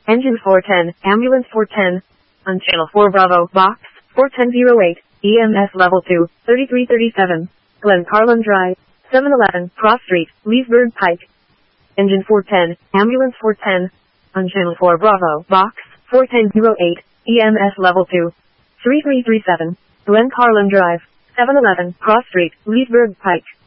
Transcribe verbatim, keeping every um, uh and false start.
Engine four ten, ambulance four ten. On channel four Bravo, box, four ten oh eight, E M S level two, thirty-three thirty-seven. Glen Carlin Drive, seven eleven, Cross Street, Leesburg Pike. Engine four ten, ambulance four ten. On channel four Bravo, box, four ten oh eight, E M S level two, three three three seven. Glen Carlin Drive, seven eleven, Cross Street, Leesburg Pike.